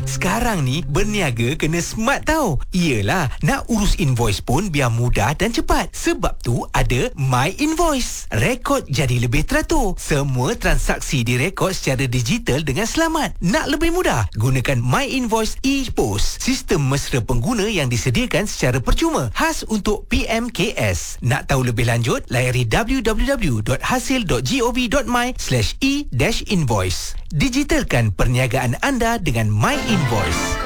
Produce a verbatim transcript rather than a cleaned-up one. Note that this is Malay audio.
sekarang ni berniaga kena smart tau. Iyalah, nak urus invoice pun biar mudah dan cepat. Sebab tu ada My Invoice. Rekod jadi lebih teratur. Semua transaksi direkod secara digital dengan selamat. Nak lebih mudah? Gunakan My Invoice ePOS. Sistem mesra pengguna yang disediakan secara percuma. Khas untuk P M K S. Nak tahu lebih lanjut? Layari w w w dot hasil dot gov dot my slash e dash invoice. Digitalkan perniagaan anda dengan My Invoice.